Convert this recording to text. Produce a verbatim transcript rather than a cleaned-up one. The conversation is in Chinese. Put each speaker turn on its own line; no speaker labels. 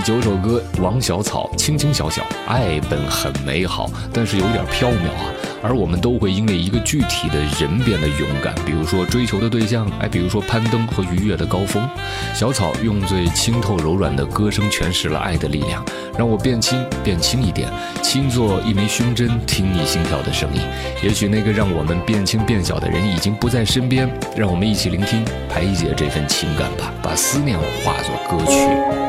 九首歌，王小草，轻轻小小，爱本很美好，但是有点缥缈啊。而我们都会因为一个具体的人变得勇敢，比如说追求的对象，哎，比如说攀登和愉悦的高峰。小草用最清透柔软的歌声诠释了爱的力量，让我变轻变轻一点，轻作一枚胸针，听你心跳的声音。也许那个让我们变轻变小的人已经不在身边，让我们一起聆听，排解这份情感吧，把思念化作歌曲。